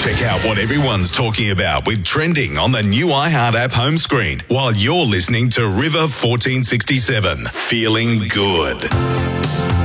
Check out what everyone's talking about with Trending on the new iHeart app home screen while you're listening to River 1467. Feeling good.